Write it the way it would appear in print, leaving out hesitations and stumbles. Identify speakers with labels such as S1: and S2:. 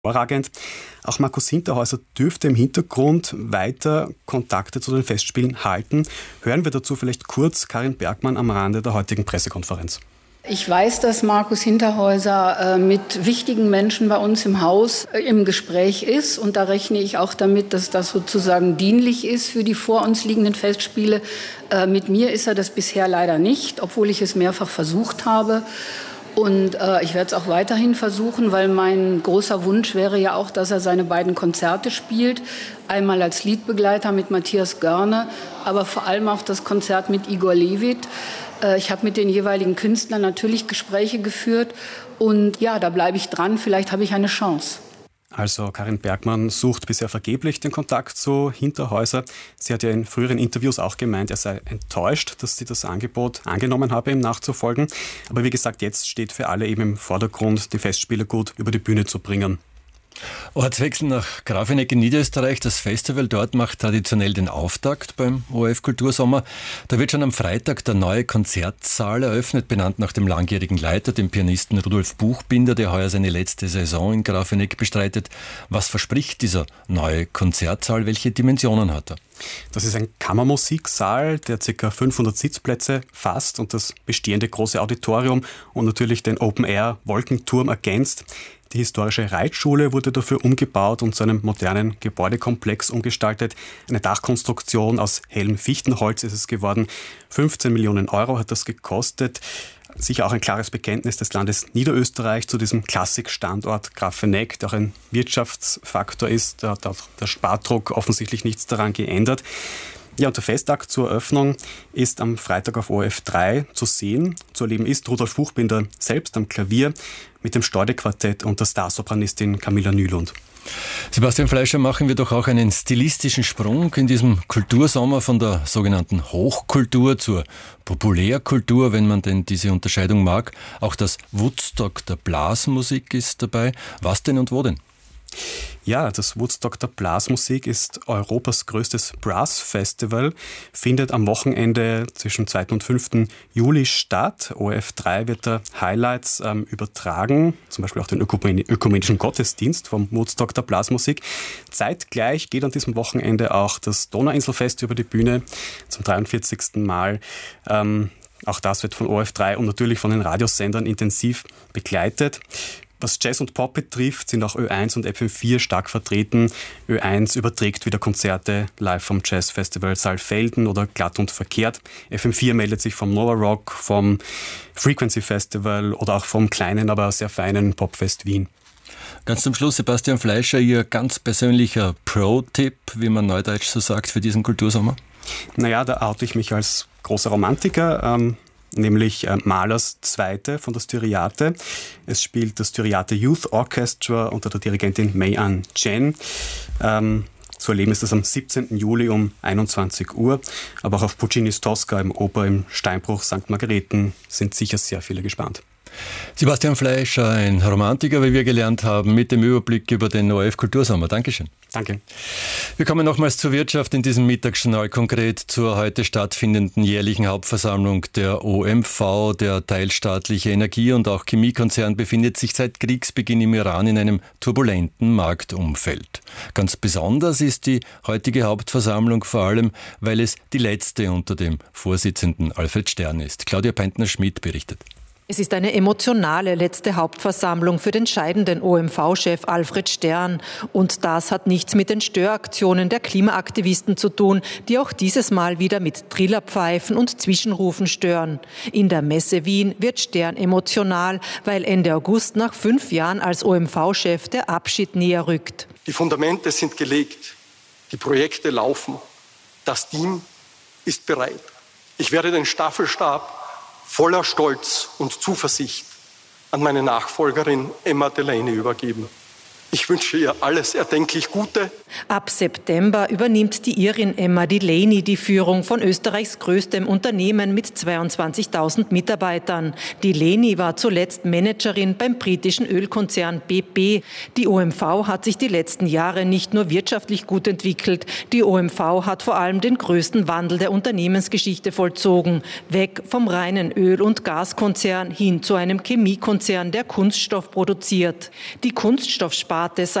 S1: hervorragend. Auch Markus Hinterhäuser dürfte im Hintergrund weiter Kontakte zu den Festspielen halten. Hören wir dazu vielleicht kurz Karin Bergmann am Rande der heutigen Pressekonferenz.
S2: Ich weiß, dass Markus Hinterhäuser mit wichtigen Menschen bei uns im Haus im Gespräch ist. Und da rechne ich auch damit, dass das sozusagen dienlich ist für die vor uns liegenden Festspiele. Mit mir ist er das bisher leider nicht, obwohl ich es mehrfach versucht habe. Und ich werde es auch weiterhin versuchen, weil mein großer Wunsch wäre ja auch, dass er seine beiden Konzerte spielt. Einmal als Liedbegleiter mit Matthias Görne, aber vor allem auch das Konzert mit Igor Levit. Ich habe mit den jeweiligen Künstlern natürlich Gespräche geführt und ja, da bleibe ich dran, vielleicht habe ich eine Chance.
S1: Also Karin Bergmann sucht bisher vergeblich den Kontakt zu Hinterhäuser. Sie hat ja in früheren Interviews auch gemeint, er sei enttäuscht, dass sie das Angebot angenommen habe, ihm nachzufolgen. Aber wie gesagt, jetzt steht für alle eben im Vordergrund, die Festspiele gut über die Bühne zu bringen.
S3: Ortswechsel nach Grafeneck in Niederösterreich. Das Festival dort macht traditionell den Auftakt beim ORF Kultursommer. Da wird schon am Freitag der neue Konzertsaal eröffnet, benannt nach dem langjährigen Leiter, dem Pianisten Rudolf Buchbinder, der heuer seine letzte Saison in Grafeneck bestreitet. Was verspricht dieser neue Konzertsaal? Welche Dimensionen hat er?
S1: Das ist ein Kammermusiksaal, der ca. 500 Sitzplätze fasst und das bestehende große Auditorium und natürlich den Open-Air-Wolkenturm ergänzt. Die historische Reitschule wurde dafür umgebaut und zu einem modernen Gebäudekomplex umgestaltet. Eine Dachkonstruktion aus hellem Fichtenholz ist es geworden. 15 Millionen Euro hat das gekostet. Sicher auch ein klares Bekenntnis des Landes Niederösterreich zu diesem Klassikstandort Grafeneck, der auch ein Wirtschaftsfaktor ist. Da hat auch der Spardruck offensichtlich nichts daran geändert. Ja, und der Festakt zur Eröffnung ist am Freitag auf ORF 3 zu sehen. Zu erleben ist Rudolf Buchbinder selbst am Klavier mit dem Staude-Quartett und der Starsopranistin Camilla Nylund.
S3: Sebastian Fleischer, machen wir doch auch einen stilistischen Sprung in diesem Kultursommer von der sogenannten Hochkultur zur Populärkultur, wenn man denn diese Unterscheidung mag. Auch das Woodstock der Blasmusik ist dabei. Was denn und wo denn?
S1: Ja, das Woodstock der Blasmusik ist Europas größtes Brass-Festival, findet am Wochenende zwischen 2. und 5. Juli statt. ORF 3 wird da Highlights übertragen, zum Beispiel auch den ökumenischen Gottesdienst vom Woodstock der Blasmusik. Zeitgleich geht an diesem Wochenende auch das Donauinselfest über die Bühne zum 43. Mal. Auch das wird von ORF 3 und natürlich von den Radiosendern intensiv begleitet. Was Jazz und Pop betrifft, sind auch Ö1 und FM4 stark vertreten. Ö1 überträgt wieder Konzerte live vom Jazzfestival Saalfelden oder Glatt und Verkehrt. FM4 meldet sich vom Nova Rock, vom Frequency Festival oder auch vom kleinen, aber sehr feinen Popfest Wien.
S3: Ganz zum Schluss, Sebastian Fleischer, Ihr ganz persönlicher Pro-Tipp, wie man neudeutsch so sagt, für diesen Kultursommer?
S1: Naja, da oute ich mich als großer Romantiker. Nämlich Mahlers Zweite von der Styriate. Es spielt das Styriate Youth Orchestra unter der Dirigentin Mei-An Chen. Zu erleben ist das am 17. Juli um 21 Uhr. Aber auch auf Puccinis Tosca im Oper im Steinbruch St. Margareten sind sicher sehr viele gespannt.
S3: Sebastian Fleischer, ein Romantiker, wie wir gelernt haben, mit dem Überblick über den ORF Kultursommer. Dankeschön.
S1: Danke.
S3: Wir kommen nochmals zur Wirtschaft in diesem Mittagsjournal, konkret zur heute stattfindenden jährlichen Hauptversammlung der OMV. Der teilstaatliche Energie- und auch Chemiekonzern befindet sich seit Kriegsbeginn im Iran in einem turbulenten Marktumfeld. Ganz besonders ist die heutige Hauptversammlung vor allem, weil es die letzte unter dem Vorsitzenden Alfred Stern ist. Claudia Peintner-Schmidt berichtet.
S4: Es ist eine emotionale letzte Hauptversammlung für den scheidenden OMV-Chef Alfred Stern. Und das hat nichts mit den Störaktionen der Klimaaktivisten zu tun, die auch dieses Mal wieder mit Trillerpfeifen und Zwischenrufen stören. In der Messe Wien wird Stern emotional, weil Ende August nach 5 Jahren als OMV-Chef der Abschied näher rückt.
S5: Die Fundamente sind gelegt, die Projekte laufen, das Team ist bereit. Ich werde den Staffelstab voller Stolz und Zuversicht an meine Nachfolgerin Emma Delaney übergeben. Ich wünsche ihr alles erdenklich Gute.
S4: Ab September übernimmt die Irin Emma Delaney die Führung von Österreichs größtem Unternehmen mit 22.000 Mitarbeitern. Delaney war zuletzt Managerin beim britischen Ölkonzern BP. Die OMV hat sich die letzten Jahre nicht nur wirtschaftlich gut entwickelt. Die OMV hat vor allem den größten Wandel der Unternehmensgeschichte vollzogen. Weg vom reinen Öl- und Gaskonzern hin zu einem Chemiekonzern, der Kunststoff produziert. Die Kunststoffsparte Rates